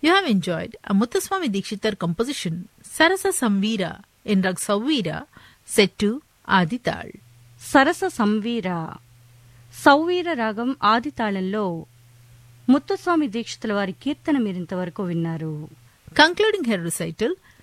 You have enjoyed a Muthuswami Dikshitar composition Sarasa Samveera in Rag Sauvira set to Adital. సరస సంవీర సౌవీర రాగం ఆదితాళంలో ముత్తుస్వామి దీక్షితుల వారి కీర్తన మీరింతవరకు విన్నారు. Concluding her recital,